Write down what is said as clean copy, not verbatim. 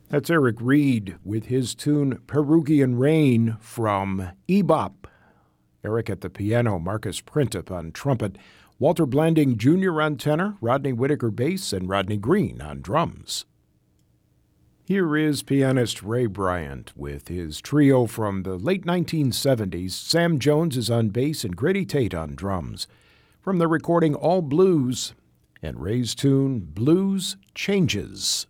That's Eric Reed with his tune Perugian Rain from Ebop. Eric at the piano, Marcus Printup on trumpet, Walter Blanding Jr. on tenor, Rodney Whitaker bass, and Rodney Green on drums. Here is pianist Ray Bryant with his trio from the late 1970s. Sam Jones is on bass and Grady Tate on drums. From the recording All Blues and Ray's tune Blues Changes.